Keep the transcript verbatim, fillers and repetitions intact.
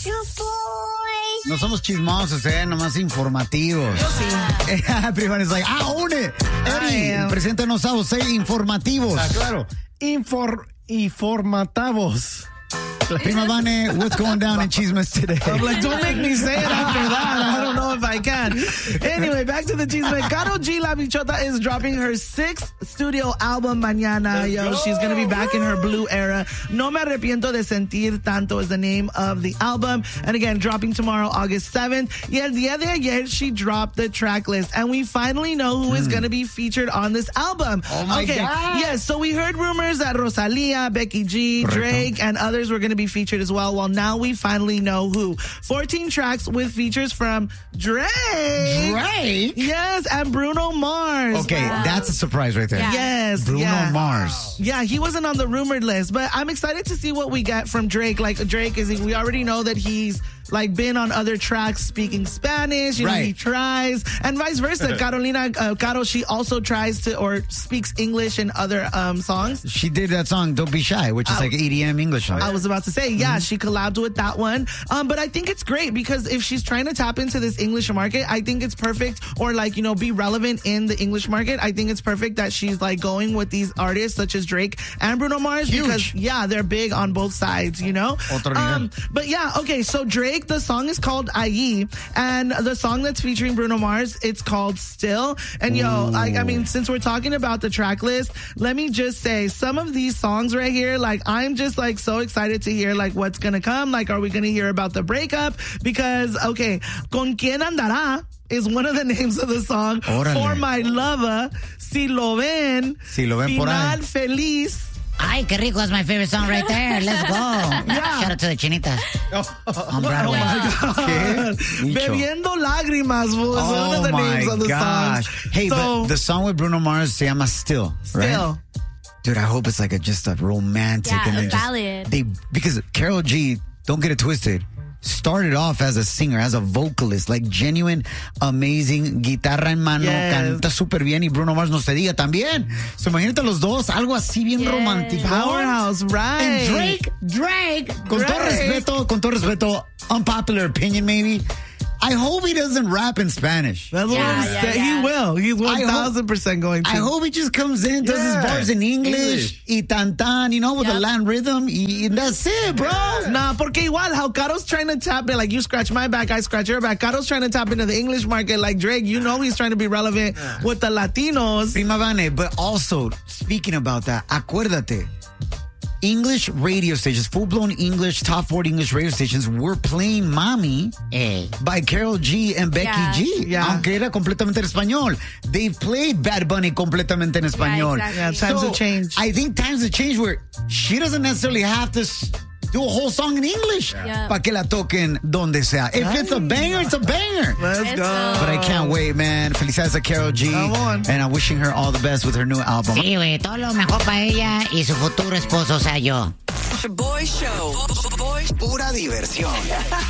No somos chismosos, eh, nomás informativos. Yo sí. Everyone is like, I own it. Eddie, preséntanos a usted informativos. Ah, claro. Infor, informatavos. Prima Vane, what's going down in Chismes today? I'm like, don't make me say it after that. I don't know if I can. Anyway, back to the Chisme. Karol G La Bichota is dropping her sixth studio album mañana. Yo, she's going to be back in her blue era. No Me Arrepiento de Sentir Tanto is the name of the album. And again, dropping tomorrow, August seventh. Y el día de ayer, she dropped the track list. And we finally know who mm. is going to be featured on this album. Oh, my okay. God. Yes, so we heard rumors that Rosalia, Becky G, Correcto. Drake, and others were going to be featured as well. Well, now we finally know who. fourteen tracks with features from Drake. Drake? Yes, and Bruno Mars. Okay, wow. That's a surprise right there. Yeah. Yes. Bruno yeah. Mars. Yeah, he wasn't on the rumored list, but I'm excited to see what we get from Drake. Like, Drake is, we already know that he's like been on other tracks speaking Spanish. You know, right. he tries, and vice versa. Carolina, uh, Caro, she also tries to or speaks English in other um, songs. She did that song "Don't Be Shy," which is I, like E D M English song. I was about to say, yeah, mm-hmm. she collabed with that one. Um, but I think it's great because if she's trying to tap into this English market, I think it's perfect, or like, you know, be relevant in the English market. I think it's perfect that she's like going with these artists such as Drake and Bruno Mars. Huge. Because yeah, they're big on both sides, you know. Um, but yeah, okay, so Drake, the song is called Ayi, and the song that's featuring Bruno Mars, it's called Still. And yo, like, I mean, since we're talking about the track list, let me just say some of these songs right here, like, I'm just like so excited to hear like what's gonna come. Like, are we gonna hear about the breakup? Because, okay, Con Quien Andará is one of the names of the song. Órale. For My Lover, Si Lo Ven, Si Lo Ven por Final ahí. Feliz. Ay, qué rico. That's my favorite song right there. Let's go. Yeah. Shout out to the Chinitas on Broadway. Oh, my God. Bebiendo Lágrimas was oh one of the my names of the gosh. songs. Hey, so, but the song with Bruno Mars se llama Still, right? Still. Dude, I hope it's like a just a romantic. Yeah, and a then just, ballad. They, because Karol G, don't get it twisted, started off as a singer, as a vocalist, like genuine, amazing, guitarra en mano, yes. canta súper bien, y Bruno Mars no se diga también. So imagínate los dos, algo así bien yes. romántico. Powerhouse, right. And Drake, Drake, con Drake. todo respeto, con todo respeto, unpopular opinion maybe, I hope he doesn't rap in Spanish. That's yeah, what I'm yeah, saying. yeah. He will. He's one thousand percent going to. I hope he just comes in, does yeah. his bars in English, English. y tan tan, you know, with yep. a Latin rhythm, y, and that's it, bro. Nah, porque igual, how Caro's trying to tap in, like, you scratch my back, I scratch your back. Caro's trying to tap into the English market, like Drake. You know he's trying to be relevant yeah. with the Latinos. Prima Vane, but also, speaking about that, acuérdate, English radio stations, full-blown English, top forty English radio stations were playing Mommy Hey. by Karol G and Becky Yeah. G. Yeah. Aunque era completamente en español. They've played Bad Bunny completamente en español. Yeah, exactly. Yeah, times So, have changed. I think times have changed where she doesn't necessarily have to s- do a whole song in English Yeah. para que la toquen donde sea. If it's a banger, it's a banger. Let's Let's go. go. But I can't wait, man. Felicidades a Karol G. Come on. And I'm wishing her all the best with her new album. Sí, güey. Todo lo mejor para ella y su futuro esposo, o sea, yo. Boy Show. Boy. Pura diversión.